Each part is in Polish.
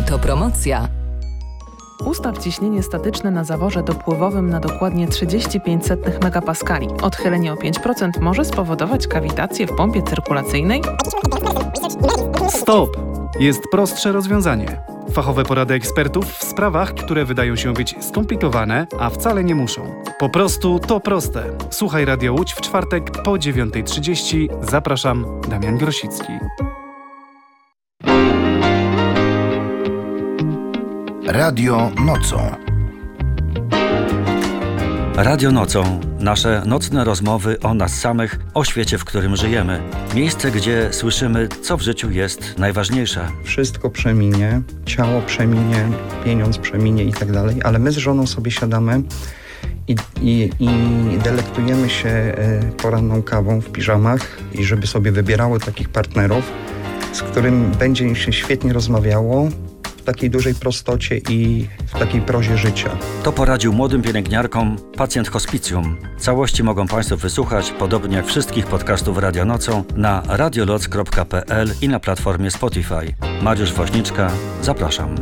Autopromocja. Ustaw ciśnienie statyczne na zaworze dopływowym na dokładnie 35 megapaskali. Odchylenie o 5% może spowodować kawitację w pompie cyrkulacyjnej. Stop! Jest prostsze rozwiązanie. Fachowe porady ekspertów w sprawach, które wydają się być skomplikowane, a wcale nie muszą. Po prostu to proste. Słuchaj Radio Łódź w czwartek po 9:30. Zapraszam, Damian Grosicki. Radio nocą. Radio nocą. Nasze nocne rozmowy o nas samych, o świecie, w którym żyjemy. Miejsce, gdzie słyszymy, co w życiu jest najważniejsze. Wszystko przeminie, ciało przeminie, pieniądz przeminie i tak dalej, ale my z żoną sobie siadamy i delektujemy się poranną kawą w piżamach i żeby sobie wybierały takich partnerów, z którym będzie się świetnie rozmawiało, w takiej dużej prostocie i w takiej prozie życia. To poradził młodym pielęgniarkom pacjent hospicjum. Całości mogą Państwo wysłuchać, podobnie jak wszystkich podcastów Radio Nocą, na radioloc.pl i na platformie Spotify. Mariusz Woźniczka, zapraszam.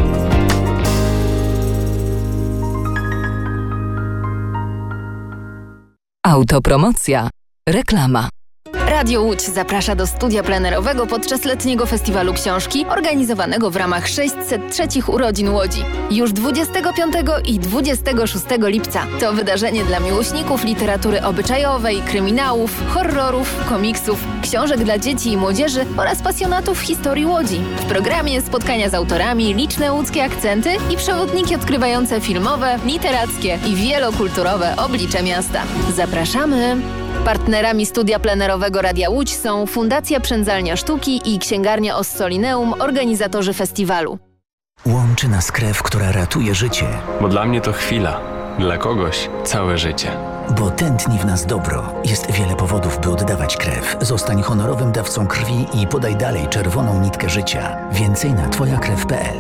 Autopromocja. Reklama. Radio Łódź zaprasza do studia plenerowego podczas letniego festiwalu książki organizowanego w ramach 603 urodzin Łodzi. Już 25 i 26 lipca. To wydarzenie dla miłośników literatury obyczajowej, kryminałów, horrorów, komiksów, książek dla dzieci i młodzieży oraz pasjonatów historii Łodzi. W programie spotkania z autorami, liczne łódzkie akcenty i przewodniki odkrywające filmowe, literackie i wielokulturowe oblicze miasta. Zapraszamy! Partnerami studia plenerowego Radia Łódź są Fundacja Przędzalnia Sztuki i Księgarnia Ossolineum, organizatorzy festiwalu. Łączy nas krew, która ratuje życie. Bo dla mnie to chwila, dla kogoś całe życie. Bo tętni w nas dobro. Jest wiele powodów, by oddawać krew. Zostań honorowym dawcą krwi i podaj dalej czerwoną nitkę życia. Więcej na twojakrew.pl.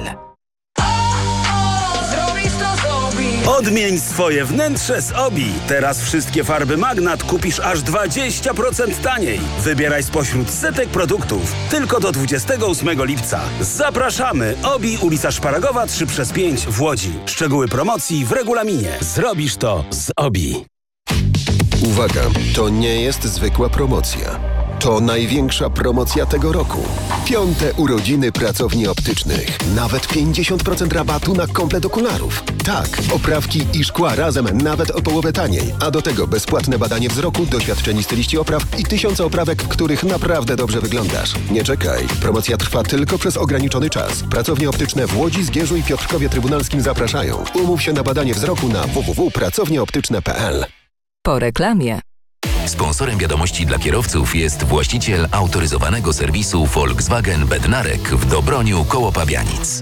Odmień swoje wnętrze z Obi. Teraz wszystkie farby Magnat kupisz aż 20% taniej. Wybieraj spośród setek produktów. Tylko do 28 lipca. Zapraszamy! Obi, ulica Szparagowa 3/5 w Łodzi. Szczegóły promocji w regulaminie. Zrobisz to z Obi. Uwaga, to nie jest zwykła promocja. To największa promocja tego roku. 5. urodziny pracowni optycznych. Nawet 50% rabatu na komplet okularów. Tak, oprawki i szkła razem nawet o połowę taniej. A do tego bezpłatne badanie wzroku, doświadczeni styliści opraw i 1000 oprawek, w których naprawdę dobrze wyglądasz. Nie czekaj. Promocja trwa tylko przez ograniczony czas. Pracownie optyczne w Łodzi, Zgierzu i Piotrkowie Trybunalskim zapraszają. Umów się na badanie wzroku na www.pracownieoptyczne.pl. Po reklamie. Sponsorem wiadomości dla kierowców jest właściciel autoryzowanego serwisu Volkswagen Bednarek w Dobroniu koło Pabianic.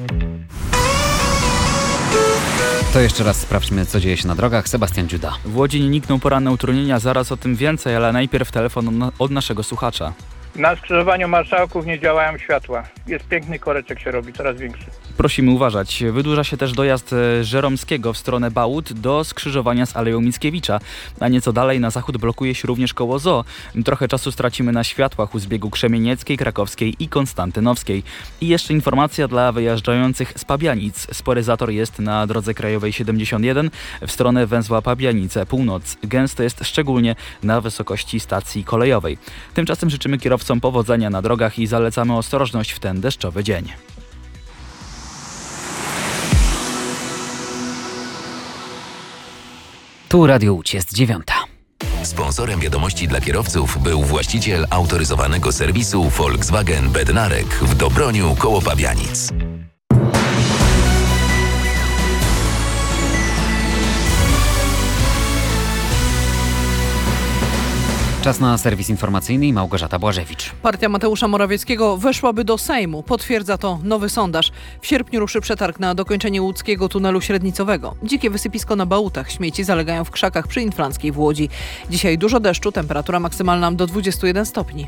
To jeszcze raz sprawdźmy, co dzieje się na drogach. Sebastian Dziuda. W Łodzi nie nikną poranne utrudnienia, zaraz o tym więcej, ale najpierw telefon od naszego słuchacza. Na skrzyżowaniu Marszałków nie działają światła. Jest piękny koreczek, się robi, coraz większy. Prosimy uważać. Wydłuża się też dojazd Żeromskiego w stronę Bałut do skrzyżowania z Aleją Mickiewicza. A nieco dalej na zachód blokuje się również koło ZOO. Trochę czasu stracimy na światłach u zbiegu Krzemienieckiej, Krakowskiej i Konstantynowskiej. I jeszcze informacja dla wyjeżdżających z Pabianic. Spory zator jest na drodze krajowej 71 w stronę węzła Pabianice Północ. Gęsto jest szczególnie na wysokości stacji kolejowej. Tymczasem życzymy kierowcom powodzenia na drogach i zalecamy ostrożność w ten deszczowy dzień. Tu Radio Łódź, jest 9. Sponsorem wiadomości dla kierowców był właściciel autoryzowanego serwisu Volkswagen Bednarek w Dobroniu koło Pabianic. Czas na serwis informacyjny i Małgorzata Błażewicz. Partia Mateusza Morawieckiego weszłaby do Sejmu. Potwierdza to nowy sondaż. W sierpniu ruszy przetarg na dokończenie łódzkiego tunelu średnicowego. Dzikie wysypisko na Bałutach. Śmieci zalegają w krzakach przy Inflanckiej w Łodzi. Dzisiaj dużo deszczu, temperatura maksymalna do 21 stopni.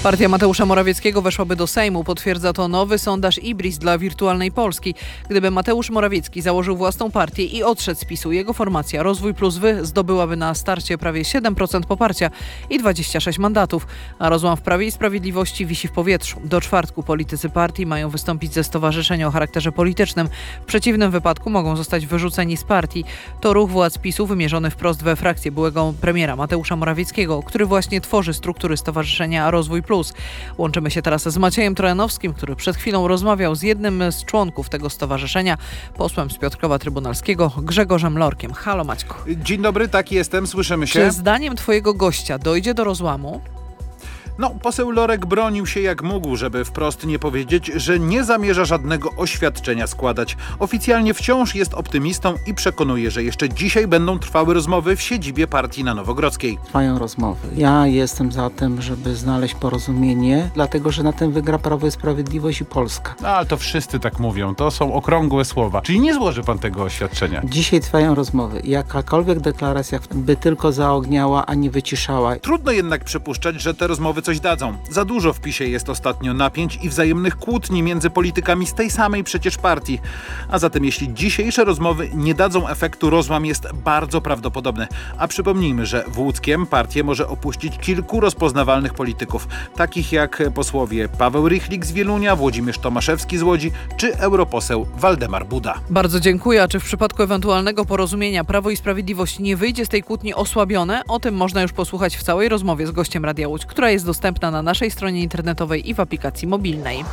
Partia Mateusza Morawieckiego weszłaby do Sejmu. Potwierdza to nowy sondaż IBRIS dla Wirtualnej Polski. Gdyby Mateusz Morawiecki założył własną partię i odszedł z PiS-u, jego formacja Rozwój Plus Wy zdobyłaby na starcie prawie 7% poparcia i 26 mandatów. A rozłam w Prawie i Sprawiedliwości wisi w powietrzu. Do czwartku politycy partii mają wystąpić ze stowarzyszenia o charakterze politycznym. W przeciwnym wypadku mogą zostać wyrzuceni z partii. To ruch władz PiS-u wymierzony wprost we frakcję byłego premiera Mateusza Morawieckiego, który właśnie tworzy struktury stowarzyszenia Rozwój Plus. Łączymy się teraz z Maciejem Trojanowskim, który przed chwilą rozmawiał z jednym z członków tego stowarzyszenia, posłem z Piotrkowa Trybunalskiego, Grzegorzem Lorkiem. Halo Maćku. Dzień dobry, tak jestem, słyszymy się. Czy zdaniem twojego gościa dojdzie do rozłamu? No, poseł Lorek bronił się jak mógł, żeby wprost nie powiedzieć, że nie zamierza żadnego oświadczenia składać. Oficjalnie wciąż jest optymistą i przekonuje, że jeszcze dzisiaj będą trwały rozmowy w siedzibie partii na Nowogrodzkiej. Trwają rozmowy. Ja jestem za tym, żeby znaleźć porozumienie, dlatego że na tym wygra Prawo i Sprawiedliwość i Polska. No, ale to wszyscy tak mówią, to są okrągłe słowa. Czyli nie złoży pan tego oświadczenia? Dzisiaj trwają rozmowy. Jakakolwiek deklaracja by tylko zaogniała, a nie wyciszała. Trudno jednak przypuszczać, że te rozmowy coś dadzą. Za dużo w PiS-ie jest ostatnio napięć i wzajemnych kłótni między politykami z tej samej przecież partii. A zatem jeśli dzisiejsze rozmowy nie dadzą efektu, rozłam jest bardzo prawdopodobny. A przypomnijmy, że w Łódzkiem partię może opuścić kilku rozpoznawalnych polityków, takich jak posłowie Paweł Rychlik z Wielunia, Włodzimierz Tomaszewski z Łodzi czy europoseł Waldemar Buda. Bardzo dziękuję. A czy w przypadku ewentualnego porozumienia Prawo i Sprawiedliwość nie wyjdzie z tej kłótni osłabione? O tym można już posłuchać w całej rozmowie z gościem Radia Łódź, która jest dostępna na naszej stronie internetowej i w aplikacji mobilnej.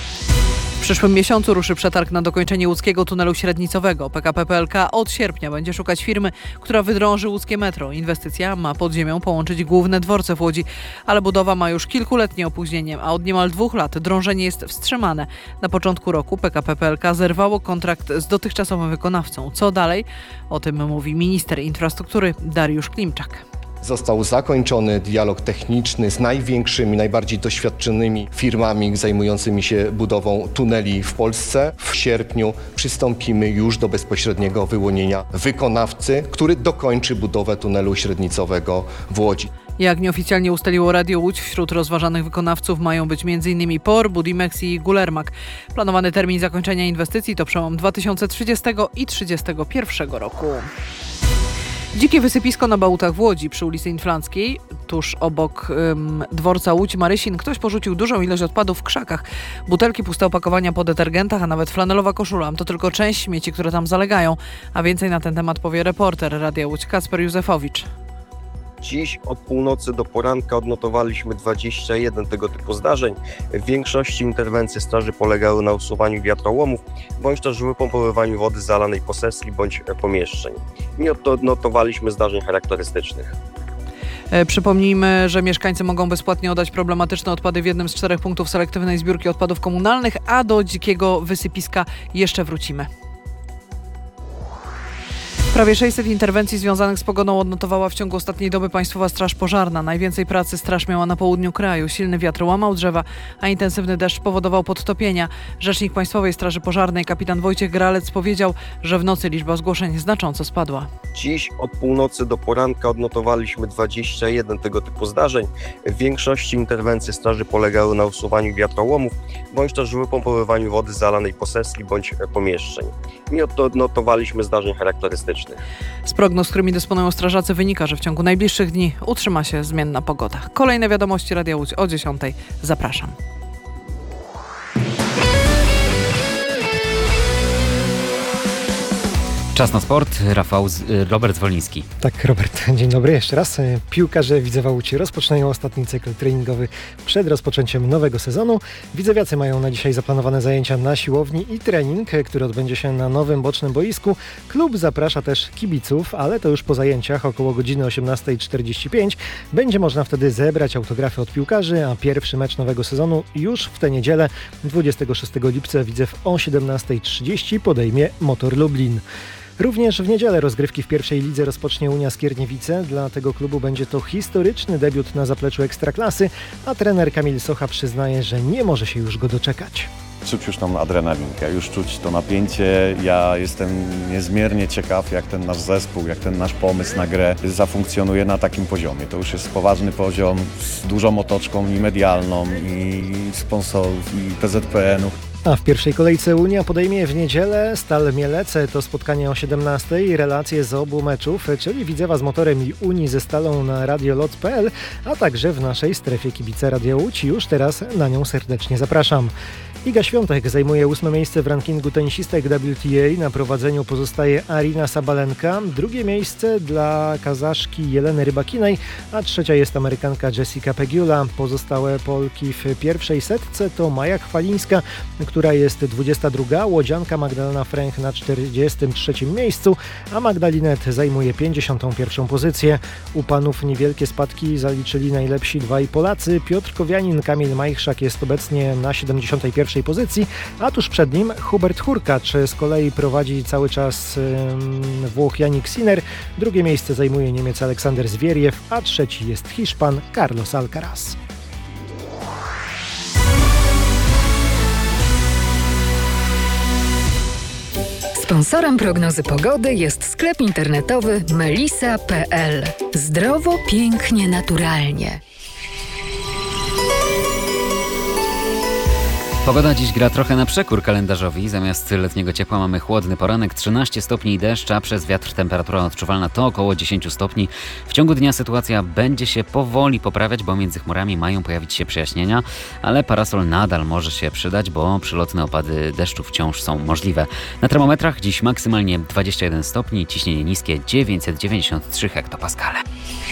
W przyszłym miesiącu ruszy przetarg na dokończenie łódzkiego tunelu średnicowego. PKP PLK od sierpnia będzie szukać firmy, która wydrąży łódzkie metro. Inwestycja ma pod ziemią połączyć główne dworce w Łodzi, ale budowa ma już kilkuletnie opóźnienie, a od niemal 2 lat drążenie jest wstrzymane. Na początku roku PKP PLK zerwało kontrakt z dotychczasowym wykonawcą. Co dalej? O tym mówi minister infrastruktury Dariusz Klimczak. Został zakończony dialog techniczny z największymi, najbardziej doświadczonymi firmami zajmującymi się budową tuneli w Polsce. W sierpniu przystąpimy już do bezpośredniego wyłonienia wykonawcy, który dokończy budowę tunelu średnicowego w Łodzi. Jak nieoficjalnie ustaliło Radio Łódź, wśród rozważanych wykonawców mają być m.in. POR, Budimex i Gulermak. Planowany termin zakończenia inwestycji to przełom 2030 i 2031 roku. Dzikie wysypisko na Bałutach w Łodzi przy ulicy Inflanckiej, tuż obok dworca Łódź-Marysin, ktoś porzucił dużą ilość odpadów w krzakach. Butelki, puste opakowania po detergentach, a nawet flanelowa koszula. To tylko część śmieci, które tam zalegają. A więcej na ten temat powie reporter Radia Łódź Kacper Józefowicz. Dziś od północy do poranka odnotowaliśmy 21 tego typu zdarzeń. W większości interwencje straży polegały na usuwaniu wiatrołomów, bądź też wypompowywaniu wody z zalanej posesji bądź pomieszczeń. Nie odnotowaliśmy zdarzeń charakterystycznych. Przypomnijmy, że mieszkańcy mogą bezpłatnie oddać problematyczne odpady w jednym z 4 punktów selektywnej zbiórki odpadów komunalnych, a do dzikiego wysypiska jeszcze wrócimy. Prawie 600 interwencji związanych z pogodą odnotowała w ciągu ostatniej doby Państwowa Straż Pożarna. Najwięcej pracy straż miała na południu kraju. Silny wiatr łamał drzewa, a intensywny deszcz powodował podtopienia. Rzecznik Państwowej Straży Pożarnej kapitan Wojciech Gralec powiedział, że w nocy liczba zgłoszeń znacząco spadła. Dziś od północy do poranka odnotowaliśmy 21 tego typu zdarzeń. W większości interwencje straży polegały na usuwaniu wiatrołomów, bądź też wypompowywaniu wody z zalanej posesji bądź pomieszczeń. Nie odnotowaliśmy zdarzeń charakterystycznych. Z prognoz, którymi dysponują strażacy, wynika, że w ciągu najbliższych dni utrzyma się zmienna pogoda. Kolejne wiadomości Radia Łódź o 10:00. Zapraszam. Czas na sport. Robert Zwoliński. Tak, Robert, dzień dobry jeszcze raz. Piłkarze Widzewa Łódź rozpoczynają ostatni cykl treningowy przed rozpoczęciem nowego sezonu. Widzewiacy mają na dzisiaj zaplanowane zajęcia na siłowni i trening, który odbędzie się na nowym bocznym boisku. Klub zaprasza też kibiców, ale to już po zajęciach około godziny 18:45. Będzie można wtedy zebrać autografy od piłkarzy, a pierwszy mecz nowego sezonu już w tę niedzielę, 26 lipca, Widzew o 17:30 podejmie Motor Lublin. Również w niedzielę rozgrywki w pierwszej lidze rozpocznie Unia Skierniewice. Dla tego klubu będzie to historyczny debiut na zapleczu Ekstraklasy, a trener Kamil Socha przyznaje, że nie może się już go doczekać. czuć już tą adrenalinkę, już czuć to napięcie. Ja jestem niezmiernie ciekaw, jak ten nasz zespół, jak ten nasz pomysł na grę zafunkcjonuje na takim poziomie. To już jest poważny poziom z dużą otoczką i medialną, i sponsorów, i PZPN-u. A w pierwszej kolejce Unia podejmie w niedzielę Stal Mielec. To spotkanie o 17:00. Relacje z obu meczów, czyli Widzewa z Motorem i Unii ze Stalą na radioloc.pl, a także w naszej strefie kibice Radio Łódź. Już teraz na nią serdecznie zapraszam. Iga Świątek zajmuje 8. miejsce w rankingu tenisistek WTA. Na prowadzeniu pozostaje Arina Sabalenka. Drugie miejsce dla Kazaszki Jeleny Rybakinej, a trzecia jest Amerykanka Jessica Pegula. Pozostałe Polki w pierwszej setce to Maja Chwalińska, która jest 22, Łodzianka Magdalena Fręch na 43 miejscu, a Magdalinet zajmuje 51 pozycję. U panów niewielkie spadki zaliczyli najlepsi dwaj Polacy. Piotr Kowianin, Kamil Majchrzak jest obecnie na 71 pozycji, a tuż przed nim Hubert Hurkacz. Z kolei prowadzi cały czas Włoch Yannick Sinner. Drugie miejsce zajmuje Niemiec Aleksander Zwieriew, a trzeci jest Hiszpan Carlos Alcaraz. Sponsorem prognozy pogody jest sklep internetowy melisa.pl. Zdrowo, pięknie, naturalnie. Pogoda dziś gra trochę na przekór kalendarzowi. Zamiast letniego ciepła mamy chłodny poranek, 13 stopni i deszcz, a przez wiatr temperatura odczuwalna to około 10 stopni. W ciągu dnia sytuacja będzie się powoli poprawiać, bo między chmurami mają pojawić się przejaśnienia, ale parasol nadal może się przydać, bo przelotne opady deszczu wciąż są możliwe. Na termometrach dziś maksymalnie 21 stopni, ciśnienie niskie 993 hektopaskale.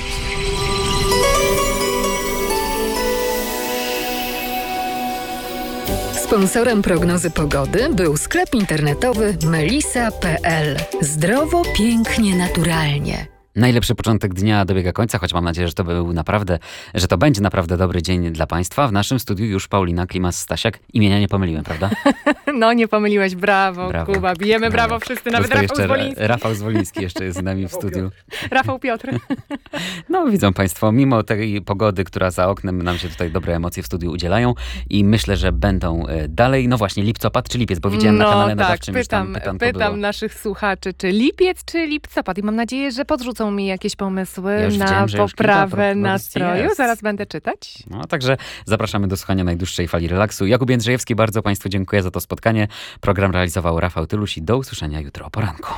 Sponsorem prognozy pogody był sklep internetowy melisa.pl. Zdrowo, pięknie, naturalnie. Najlepszy początek dnia dobiega końca, choć mam nadzieję, że to będzie naprawdę dobry dzień dla Państwa. W naszym studiu już Paulina Klimas-Stasiak. Imienia nie pomyliłem, prawda? No, nie pomyliłeś. Brawo, Kuba. Bijemy brawo wszyscy, nawet Rafał Zwoliński. Rafał Zwoliński jeszcze jest z nami w studiu. Rafał Piotr. No, widzą Państwo, mimo tej pogody, która za oknem nam się tutaj dobre emocje w studiu udzielają i myślę, że będą dalej. No właśnie, lipcopad czy lipiec, bo widziałem na kanale nadawczym. Pytam naszych słuchaczy, czy lipiec, czy lipcopad. I mam nadzieję, że podrzucą mi jakieś pomysły na poprawę nastroju. Zaraz będę czytać. No, także zapraszamy do słuchania najdłuższej fali relaksu. Jakub Jędrzejewski, bardzo Państwu dziękuję za to spotkanie. Program realizował Rafał Tyluś i do usłyszenia jutro o poranku.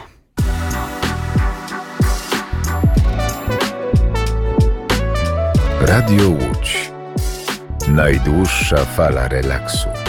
Radio Łódź. Najdłuższa fala relaksu.